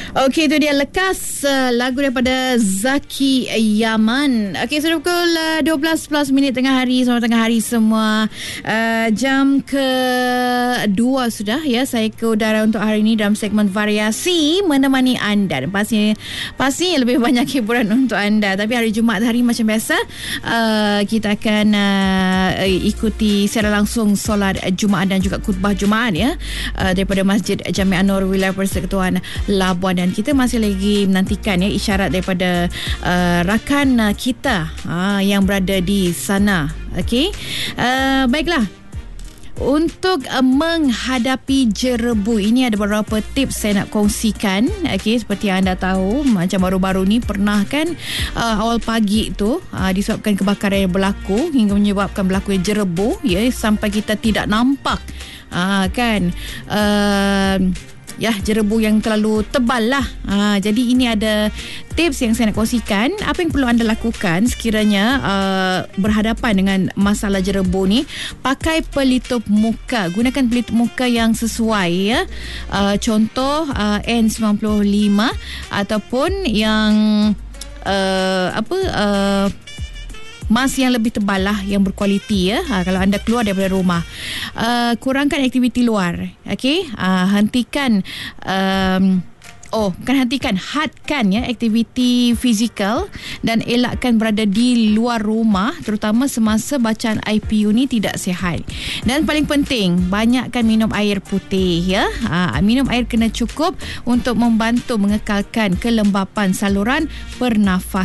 Okey, itu dia Lekas, lagu daripada Zaki Yaman. Okey, sudah pukul 12 tengah hari. Selamat tengah hari semua. Jam ke-2 sudah ya. Saya ke udara untuk hari ini dalam segmen variasi menemani anda. Dan pastinya lebih banyak hiburan untuk anda. Tapi hari Jumaat hari macam biasa, kita akan ikuti secara langsung solat Jumaat dan juga khutbah Jumaat ya, daripada Masjid Jami' An-Nur Wilayah Persekutuan Labuan. Dan kita masih lagi menantikan ya isyarat daripada rakan kita yang berada di sana. Okey, baiklah. Untuk menghadapi jerebu ini ada beberapa tips saya nak kongsikan. Okey, seperti yang anda tahu, macam baru-baru ni pernah kan awal pagi tu disebabkan kebakaran yang berlaku hingga menyebabkan berlaku jerebu ya, sampai kita tidak nampak kan jerebu yang terlalu tebal lah. Jadi ini ada tips yang saya nak kongsikan. Apa yang perlu anda lakukan sekiranya berhadapan dengan masalah jerebu ni? Pakai pelitup muka. Gunakan pelitup muka yang sesuai ya. Contoh N95 ataupun yang mask yang lebih tebal lah, yang berkualiti ya. Kalau anda keluar daripada rumah, kurangkan aktiviti luar. Okey, hentikan hadkan ya aktiviti fizikal dan elakkan berada di luar rumah, terutama semasa bacaan IPU ni tidak sihat. Dan paling penting, banyakkan minum air putih ya. Minum air kena cukup untuk membantu mengekalkan kelembapan saluran pernafasan.